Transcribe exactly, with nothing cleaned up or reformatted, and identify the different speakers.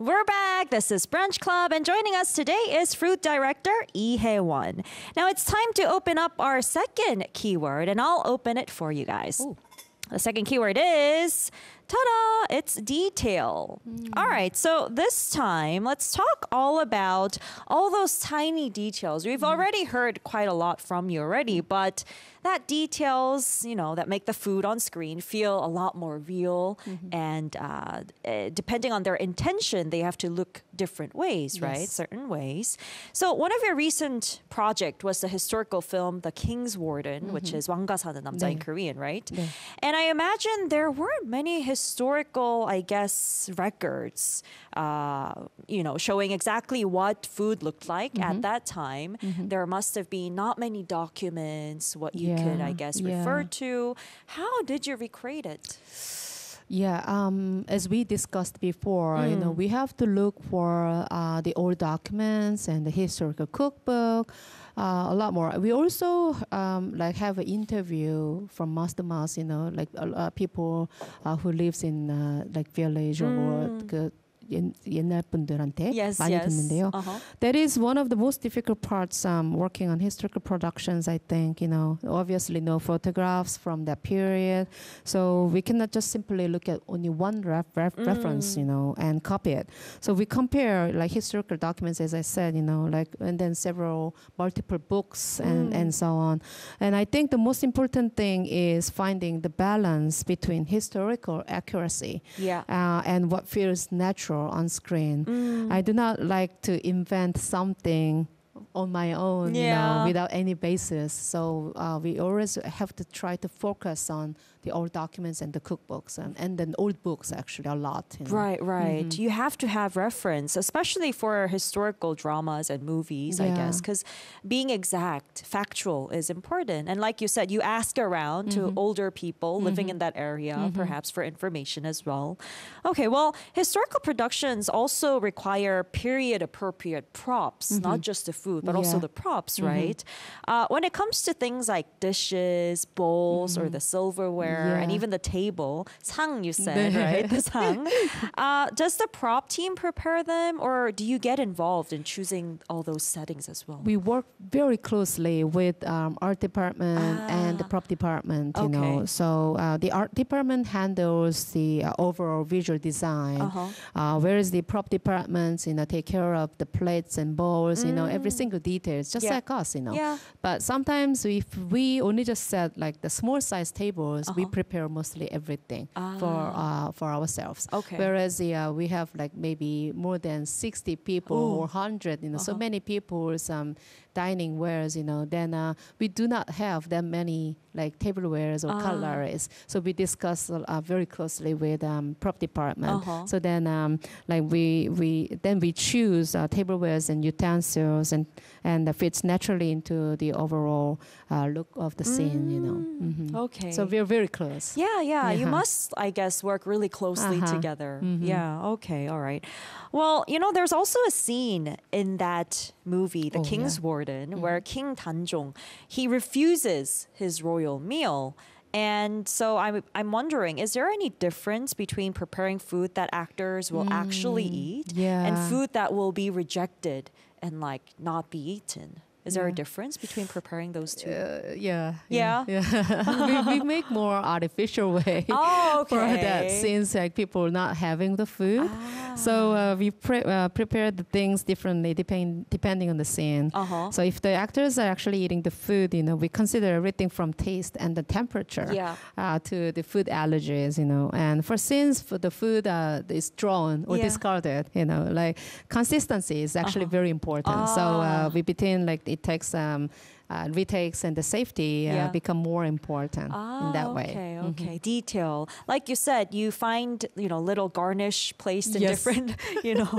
Speaker 1: We're back. This is Brunch Club, and joining us today is Fruit Director Lee Hae-won. Now it's time to open up our second keyword, and I'll open it for you guys.
Speaker 2: Ooh.
Speaker 1: The second keyword is, ta-da, it's detail. Mm. All right, so this time, let's talk all about all those tiny details. We've mm. already heard quite a lot from you already, but that details, you know, that make the food on screen feel a lot more real. Mm-hmm. And uh, uh, depending on their intention, they have to look different ways, yes. right? Certain ways. So one of your recent project was the historical film, The King's Warden, mm-hmm. which is 왕가 사는 남자 in Korean, right?
Speaker 2: 네.
Speaker 1: And I imagine there weren't many historical, I guess, records, uh, you know, showing exactly what food looked like mm-hmm. at that time. Mm-hmm. There must have been not many documents, what you yeah. could, I guess, yeah. refer to. How did you recreate it?
Speaker 2: Yeah, um, as we discussed before, mm. you know, we have to look for uh, the old documents and the historical cookbook, uh, a lot more. We also um, like have an interview from mouth to mouth, you know, like uh, people uh, who lives in uh, like village mm. or 그 옛날 분들한테
Speaker 1: yes,
Speaker 2: 많이
Speaker 1: yes.
Speaker 2: 듣는데요.
Speaker 1: Uh-huh.
Speaker 2: That is one of the most difficult parts um, working on historical productions, I think. You know, obviously no photographs from that period. So we cannot just simply look at only one ref- ref- mm. reference, you know, and copy it. So we compare like historical documents, as I said, you know, like, and then several multiple books and, mm. and so on. And I think the most important thing is finding the balance between historical accuracy
Speaker 1: yeah.
Speaker 2: uh, and what feels natural on screen. Mm. I do not like to invent something on my own,
Speaker 1: yeah.
Speaker 2: you know, without any basis. So uh, we always have to try to focus on the old documents and the cookbooks and, and then old books actually a lot. You know?
Speaker 1: Right, right.
Speaker 2: Mm-hmm.
Speaker 1: You have to have reference, especially for historical dramas and movies, yeah. I guess, because being exact, factual is important. And like you said, you ask around mm-hmm. to older people mm-hmm. living in that area, mm-hmm. perhaps for information as well. Okay, well, historical productions also require period-appropriate props, mm-hmm. not just the food, but yeah. also the props, mm-hmm. right? Uh, when it comes to things like dishes, bowls, mm-hmm. or the silverware, yeah. and even the table, 상 you said, right? The 상. Uh, does the prop team prepare them, or do you get involved in choosing all those settings as well?
Speaker 2: We work very closely with um, art department ah. and the prop department, you
Speaker 1: okay.
Speaker 2: know. So uh, the art department handles the uh, overall visual design, uh-huh. uh, whereas the prop departments, you know, take care of the plates and bowls, mm. you know, every single detail, just
Speaker 1: yeah.
Speaker 2: like us, you know.
Speaker 1: Yeah.
Speaker 2: But sometimes if we only just set like the small size tables, uh-huh. we prepare mostly everything ah. for uh, for ourselves.
Speaker 1: Okay.
Speaker 2: Whereas uh, we have like maybe more than sixty people Ooh. or one hundred, you know, uh-huh. so many people, some dining wares, you know, then uh, we do not have that many like tablewares or ah. cutleries. So we discuss uh, very closely with um, prop department. Uh-huh. So then um, like we we then we choose uh, tablewares and utensils and and uh, fits naturally into the overall uh, look of the scene,
Speaker 1: mm.
Speaker 2: you know. Mm-hmm.
Speaker 1: Okay.
Speaker 2: So we're very close.
Speaker 1: Yeah, yeah.
Speaker 2: Uh-huh.
Speaker 1: You must, I guess, work really closely
Speaker 2: uh-huh.
Speaker 1: together.
Speaker 2: Mm-hmm.
Speaker 1: Yeah. Okay. All right. Well, you know, there's also a scene in that movie, The
Speaker 2: oh,
Speaker 1: King's
Speaker 2: yeah.
Speaker 1: Warden,
Speaker 2: mm-hmm.
Speaker 1: where King Danjong, he refuses his royal meal. And so I'm, I'm wondering, is there any difference between preparing food that actors will mm, actually eat
Speaker 2: yeah.
Speaker 1: and food that will be rejected and like not be eaten? Is there
Speaker 2: yeah.
Speaker 1: a difference between preparing those two?
Speaker 2: Uh, yeah.
Speaker 1: Yeah?
Speaker 2: yeah. we, we make more artificial way
Speaker 1: oh, okay.
Speaker 2: for that since like people not having the food.
Speaker 1: Ah.
Speaker 2: So uh, we pre- uh, prepare the things differently depending depending on the scene.
Speaker 1: Uh-huh.
Speaker 2: So if the actors are actually eating the food, you know, we consider everything from taste and the temperature
Speaker 1: yeah.
Speaker 2: uh, to the food allergies, you know. And for scenes for the food uh, is thrown or
Speaker 1: yeah.
Speaker 2: discarded, you know, like consistency is actually
Speaker 1: uh-huh.
Speaker 2: very important.
Speaker 1: Ah.
Speaker 2: So uh, we between like it takes um, uh, retakes and the safety uh,
Speaker 1: yeah.
Speaker 2: become more important
Speaker 1: ah,
Speaker 2: in that
Speaker 1: okay,
Speaker 2: way.
Speaker 1: Okay,
Speaker 2: mm-hmm.
Speaker 1: okay. Detail. Like you said, you find, you know, little garnish placed in
Speaker 2: yes.
Speaker 1: different, you know,